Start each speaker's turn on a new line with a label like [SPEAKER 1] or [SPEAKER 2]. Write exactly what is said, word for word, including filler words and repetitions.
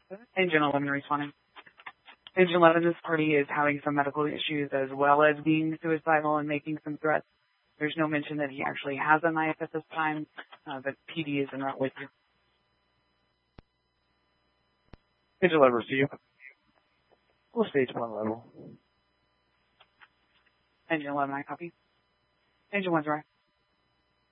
[SPEAKER 1] Agent eleven responding. Agent eleven, this party is having some medical issues as well as being suicidal and making some threats. There's no mention that he actually has a knife at this time, uh, but P D is en route with you.
[SPEAKER 2] Agent eleven, see you. We'll stage one level.
[SPEAKER 1] Agent eleven, I copy. Agent one's right.